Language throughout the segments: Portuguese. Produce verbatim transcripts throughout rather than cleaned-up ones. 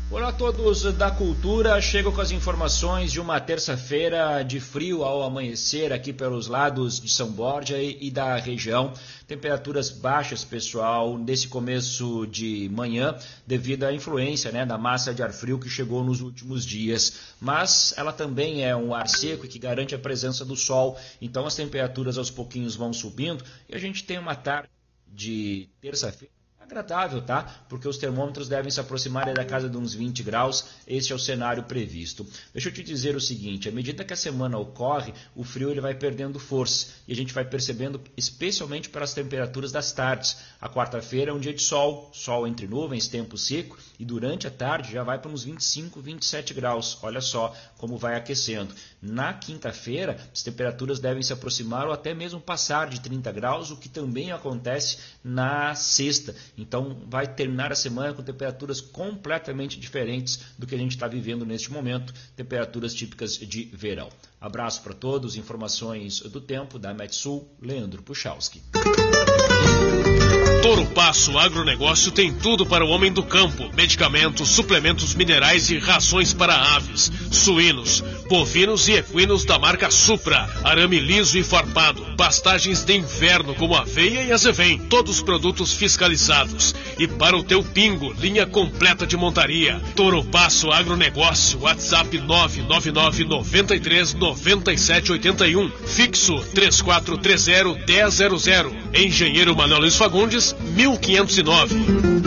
Olá a todos da Cultura, chego com as informações de uma terça-feira de frio ao amanhecer aqui pelos lados de São Borja e da região. Temperaturas baixas, pessoal, nesse começo de manhã, devido à influência, né, da massa de ar frio que chegou nos últimos dias. Mas ela também é um ar seco que garante a presença do sol, então as temperaturas aos pouquinhos vão subindo e a gente tem uma tarde de terça-feira agradável, tá? Porque os termômetros devem se aproximar da casa de uns vinte graus, esse é o cenário previsto. Deixa eu te dizer o seguinte, à medida que a semana ocorre, o frio ele vai perdendo força e a gente vai percebendo especialmente pelas temperaturas das tardes. A quarta-feira é um dia de sol, sol entre nuvens, tempo seco, e durante a tarde já vai para uns vinte e cinco, vinte e sete graus, olha só como vai aquecendo. Na quinta-feira, as temperaturas devem se aproximar ou até mesmo passar de trinta graus, o que também acontece na sexta. Então vai terminar a semana com temperaturas completamente diferentes do que a gente está vivendo neste momento, temperaturas típicas de verão. Abraço para todos, informações do tempo da Metsul, Leandro Puchalski. Toro Passo Agronegócio tem tudo para o homem do campo: medicamentos, suplementos minerais e rações para aves, suínos, bovinos e equinos da marca Supra, arame liso e farpado, pastagens de inverno como aveia e azevém, todos produtos fiscalizados. E para o teu pingo, linha completa de montaria. Toro Passo Agronegócio, WhatsApp nove nove nove, nove três, nove sete oito um, fixo três quatro três zero, um zero zero zero. Engenheiro Manuel Luiz Fagundes, mil quinhentos e nove.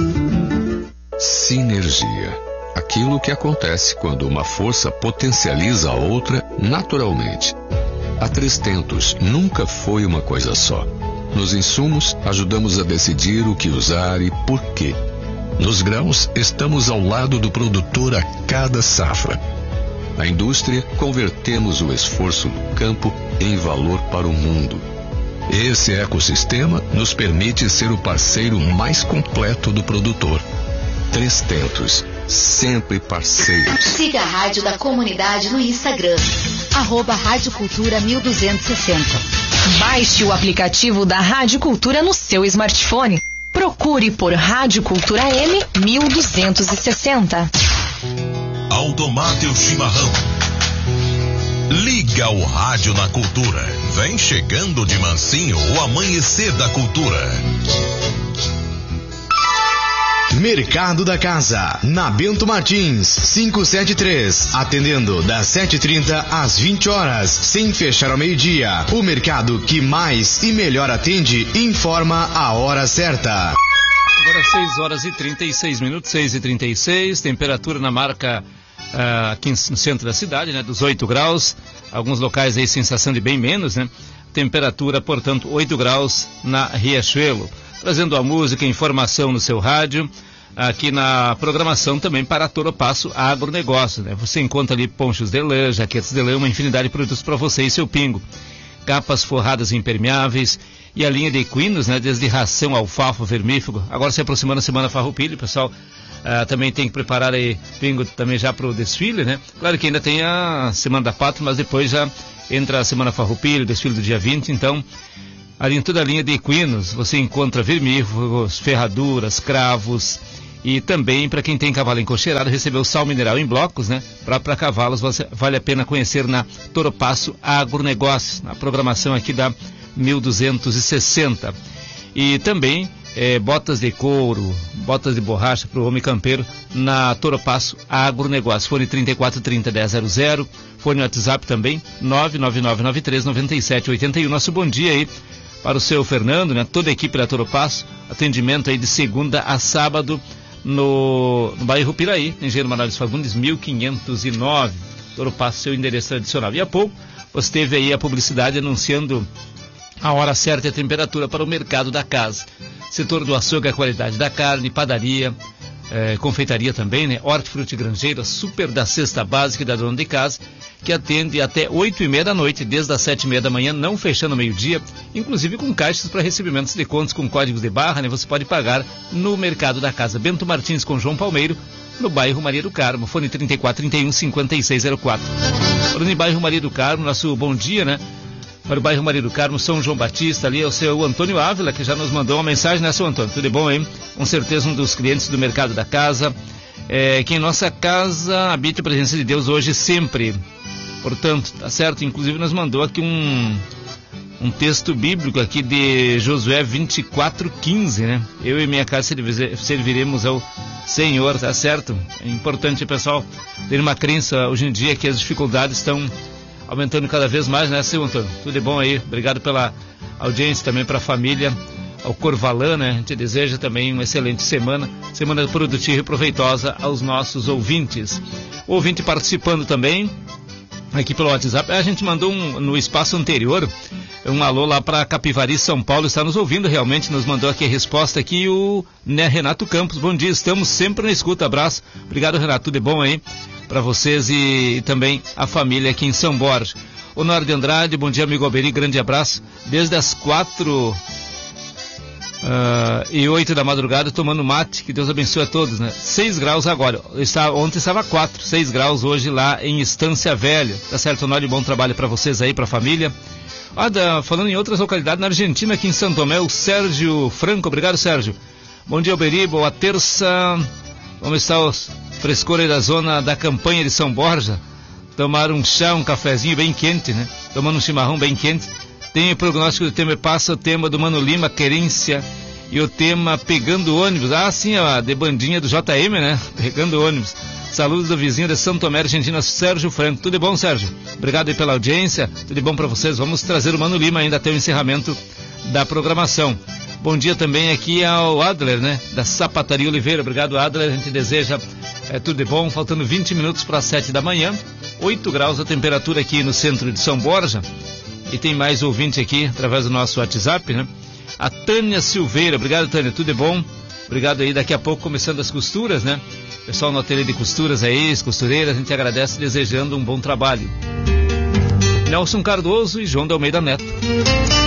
Sinergia. Aquilo que acontece quando uma força potencializa a outra naturalmente. A Três Tentos nunca foi uma coisa só. Nos insumos, ajudamos a decidir o que usar e por quê. Nos grãos, estamos ao lado do produtor a cada safra. Na indústria, convertemos o esforço do campo em valor para o mundo. Esse ecossistema nos permite ser o parceiro mais completo do produtor. Três Tentos, sempre parceiros. Siga a Rádio da Comunidade no Instagram, arroba Rádio Cultura mil duzentos e sessenta. Baixe o aplicativo da Rádio Cultura no seu smartphone. Procure por Rádio Cultura M mil duzentos e sessenta. Automate o chimarrão. Liga o rádio na Cultura. Vem chegando de mansinho o amanhecer da Cultura. Mercado da Casa, na Bento Martins, quinhentos e setenta e três, atendendo das sete e trinta às vinte horas, sem fechar ao meio-dia. O mercado que mais e melhor atende informa a hora certa. Agora seis horas e trinta e seis minutos, seis e trinta e seis, temperatura na marca uh, aqui no centro da cidade, né, dos oito graus, alguns locais aí sensação de bem menos, né? Temperatura, portanto, oito graus na Riachuelo. Trazendo a música e informação no seu rádio, aqui na programação também para Toro Passo Agronegócio, né? Você encontra ali ponchos de lã, jaquetas de lã, uma infinidade de produtos para você e seu pingo. Capas forradas impermeáveis e a linha de equinos, né? Desde ração, alfafa, vermífugo. Agora se aproximando a Semana Farroupilha, pessoal, ah, também tem que preparar aí pingo também já para o desfile, né? Claro que ainda tem a Semana da Pátria, mas depois já entra a Semana Farroupilha, o desfile do dia vinte, então... Ali em toda a linha de equinos, você encontra vermífugos, ferraduras, cravos e também para quem tem cavalo encocheirado, recebeu sal mineral em blocos, né? Para cavalos, você, vale a pena conhecer na Toro Passo Agronegócio, na programação aqui da mil duzentos e sessenta. E também é, botas de couro, botas de borracha para o homem campeiro na Toro Passo Agronegócio. Fone trinta e quatro, trinta, dez zero zero, fone WhatsApp também, nove nove nove, nove três, nove sete oito um. Nosso bom dia aí para o seu Fernando, né? Toda a equipe da Toro Passo, atendimento aí de segunda a sábado no, no bairro Piraí, Engenheiro Manuel Fagundes, mil quinhentos e nove. Toro Passo, seu endereço tradicional. E há pouco você teve aí a publicidade anunciando a hora certa e a temperatura para o mercado da casa. Setor do açougue, a qualidade da carne, padaria, é, confeitaria também, né? Hortifruti Grangeiro, super da cesta básica da dona de casa, que atende até oito e meia da noite, desde as sete e meia da manhã, não fechando meio-dia, inclusive com caixas para recebimentos de contas com códigos de barra, né? Você pode pagar no mercado da casa. Bento Martins com João Palmeiro, no bairro Maria do Carmo, fone trinta e quatro, trinta e um, cinquenta e seis zero quatro. Falando em bairro Maria do Carmo, nosso bom dia, né? Para o bairro Maria do Carmo, São João Batista, ali é o seu Antônio Ávila, que já nos mandou uma mensagem, né, seu Antônio? Tudo bom, hein? Com certeza um dos clientes do mercado da casa. É, que em nossa casa habite a presença de Deus hoje e sempre. Portanto, tá certo? Inclusive nos mandou aqui um, um texto bíblico aqui de Josué vinte e quatro, quinze, né? Eu e minha casa serviremos ao Senhor, tá certo? É importante, pessoal, ter uma crença hoje em dia que as dificuldades estão aumentando cada vez mais, né, seu Antônio? Tudo de bom aí? Obrigado pela audiência, também para a família, ao Corvalã, né? A gente deseja também uma excelente semana, semana produtiva e proveitosa aos nossos ouvintes. O ouvinte participando também aqui pelo WhatsApp, a gente mandou um, no espaço anterior um alô lá para Capivari, São Paulo, está nos ouvindo realmente, nos mandou aqui a resposta aqui o né, Renato Campos. Bom dia, estamos sempre na escuta, abraço. Obrigado, Renato, tudo de bom aí para vocês e, e também a família aqui em São Borja. Honor de Andrade, bom dia, amigo Alberi, grande abraço. Desde as quatro uh, e oito da madrugada tomando mate, que Deus abençoe a todos, né? Seis graus agora, está, ontem estava quatro, seis graus hoje lá em Estância Velha, tá certo? Honor de bom trabalho para vocês aí, para a família. Ah, da, falando em outras localidades, na Argentina, aqui em Santo Tomé, o Sérgio Franco, obrigado, Sérgio. Bom dia, Alberi, boa terça. Como está o frescor aí da zona da campanha de São Borja? Tomar um chá, um cafezinho bem quente, né? Tomando um chimarrão bem quente. Tem o prognóstico do tempo, passa o tema do Mano Lima, querência, e o tema pegando ônibus. Ah, sim, a de bandinha do J M, né? Pegando ônibus. Saludos do vizinho de Santo Tomé, Argentina, Sérgio Franco. Tudo bom, Sérgio? Obrigado aí pela audiência. Tudo bom para vocês. Vamos trazer o Mano Lima ainda até o encerramento da programação. Bom dia também aqui ao Adler, né? Da Sapataria Oliveira. Obrigado, Adler. A gente deseja é, tudo de bom. Faltando vinte minutos para as sete da manhã. oito graus a temperatura aqui no centro de São Borja. E tem mais ouvinte aqui através do nosso WhatsApp, né? A Tânia Silveira. Obrigado, Tânia. Tudo de bom? Obrigado aí. Daqui a pouco começando as costuras, né? Pessoal no ateliê de costuras aí, as costureiras, a gente agradece desejando um bom trabalho. Nelson Cardoso e João de Almeida Neto.